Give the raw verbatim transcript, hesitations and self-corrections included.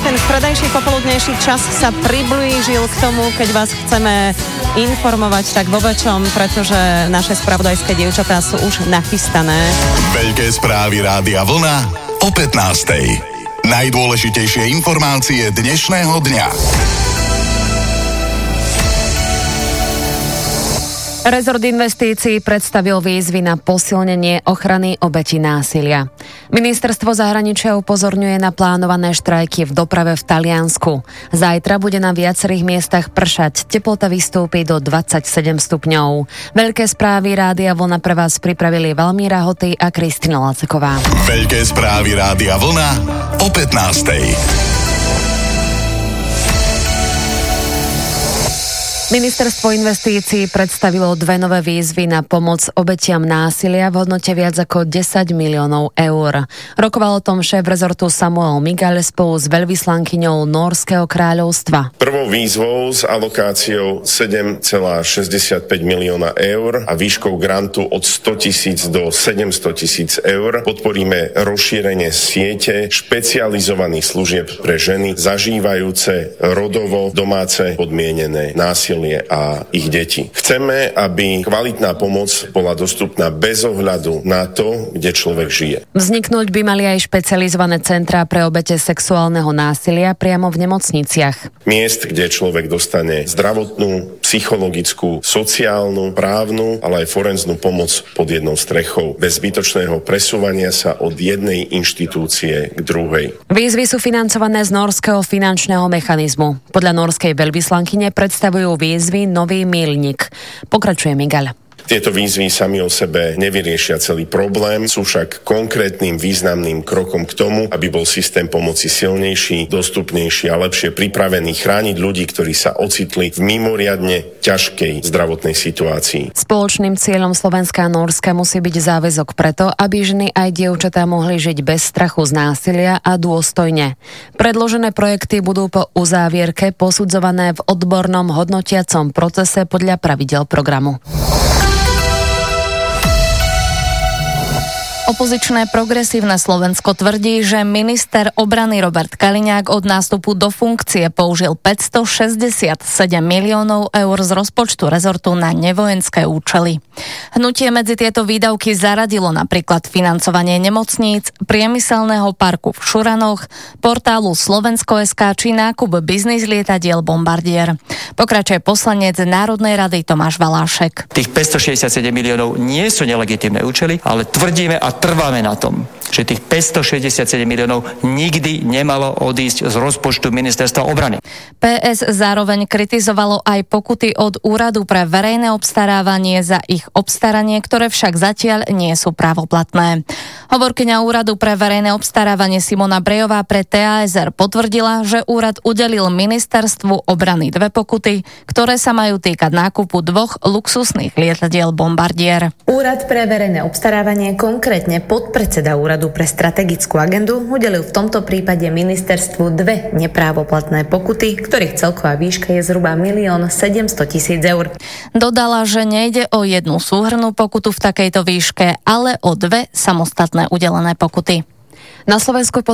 ten stredajší popoludnejší čas sa priblížil k tomu, keď vás chceme informovať tak vo väčšom, pretože naše spravodajské dievčatá sú už nachystané. Veľké správy Rádia Vlna o pätnástej. Najdôležitejšie informácie dnešného dňa. Rezort investícií predstavil výzvy na posilnenie ochrany obetí násilia. Ministerstvo zahraničia upozorňuje na plánované štrajky v doprave v Taliansku. Zajtra bude na viacerých miestach pršať, teplota vystúpi do dvadsaťsedem stupňov. Veľké správy Rádia Vlna pre vás pripravili Valmíra Hoty a Kristina Laceková. Veľké správy Rádia Vlna o pätnástej. Ministerstvo investícií predstavilo dve nové výzvy na pomoc obetiam násilia v hodnote viac ako desať miliónov eur. Rokoval o tom šéf rezortu Samuel Migal spolu s veľvyslankyňou Nórskeho kráľovstva. Prvou výzvou s alokáciou sedem celá šesťdesiatpäť milióna eur a výškou grantu od sto tisíc do sedemsto tisíc eur podporíme rozšírenie siete špecializovaných služieb pre ženy zažívajúce rodovo domáce podmienené násilie a ich deti. Chceme, aby kvalitná pomoc bola dostupná bez ohľadu na to, kde človek žije. Vzniknúť by mali aj špecializované centrá pre obete sexuálneho násilia priamo v nemocniciach. Miest, kde človek dostane zdravotnú, psychologickú, sociálnu, právnu, ale aj forenznú pomoc pod jednou strechou, bez zbytočného presúvania sa od jednej inštitúcie k druhej. Výzvy sú financované z Nórskeho finančného mechanizmu. Podľa nórskej veľvyslankyne predstavujú výzvy nový míľnik. Pokračuje Migal. Tieto výzvy sami o sebe nevyriešia celý problém, sú však konkrétnym významným krokom k tomu, aby bol systém pomoci silnejší, dostupnejší a lepšie pripravený chrániť ľudí, ktorí sa ocitli v mimoriadne ťažkej zdravotnej situácii. Spoločným cieľom Slovenska a Nórska musí byť záväzok preto, aby ženy aj dievčatá mohli žiť bez strachu z násilia a dôstojne. Predložené projekty budú po uzávierke posudzované v odbornom hodnotiacom procese podľa pravidiel programu. Opozičné progresívne Slovensko tvrdí, že minister obrany Robert Kaliňák od nástupu do funkcie použil päťstošesťdesiatsedem miliónov eur z rozpočtu rezortu na nevojenské účely. Hnutie medzi tieto výdavky zaradilo napríklad financovanie nemocníc, priemyselného parku v Šuranoch, portálu Slovensko bodka es ká či nákup biznis lietadiel Bombardier. Pokračuje poslanec Národnej rady Tomáš Valášek. Tých päťstošesťdesiatsedem miliónov nie sú nelegitímne účely, ale tvrdíme a trváme na tom, že tých päťstošesťdesiatsedem miliónov nikdy nemalo odísť z rozpočtu ministerstva obrany. pé es zároveň kritizovalo aj pokuty od Úradu pre verejné obstarávanie za ich obstaranie, ktoré však zatiaľ nie sú právoplatné. Hovorkyňa Úradu pre verejné obstarávanie Simona Brejová pre té á es er potvrdila, že úrad udelil ministerstvu obrany dve pokuty, ktoré sa majú týkať nákupu dvoch luxusných lietadiel Bombardier. Úrad pre verejné obstarávanie, konkrétne podpredseda Úradu pre strategickú agendu, udelil v tomto prípade ministerstvu dve neprávoplatné pokuty, ktorých celková výška je zhruba milión sedemsto tisíc eur. Dodala, že nejde o jednu súhrnnú pokutu v takejto výške, ale o dve samostatné udelené pokuty. Na Slovensku